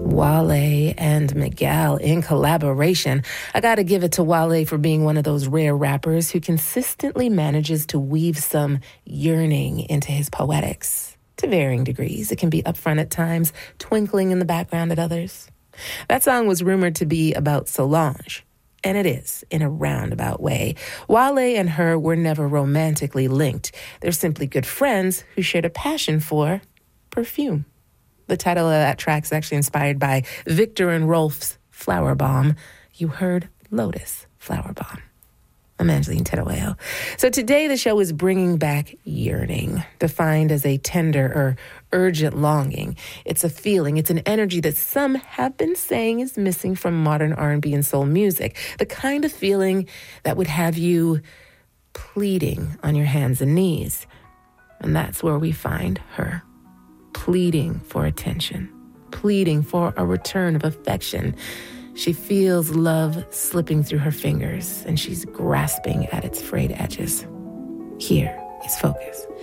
Wale and Miguel in collaboration. I gotta give it to Wale for being one of those rare rappers who consistently manages to weave some yearning into his poetics. To varying degrees. It can be upfront at times, twinkling in the background at others. That song was rumored to be about Solange, and it is, in a roundabout way. Wale and her were never romantically linked. They're simply good friends who shared a passion for perfume. The title of that track is actually inspired by Victor and Rolf's Flower Bomb. You heard Lotus Flower Bomb. I'm Angeline Teruel. So today the show is bringing back yearning, defined as a tender or urgent longing. It's a feeling, it's an energy that some have been saying is missing from modern R&B and soul music. The kind of feeling that would have you pleading on your hands and knees. And that's where we find her. Pleading for attention, pleading for a return of affection. She feels love slipping through her fingers, and she's grasping at its frayed edges. Here is Focus.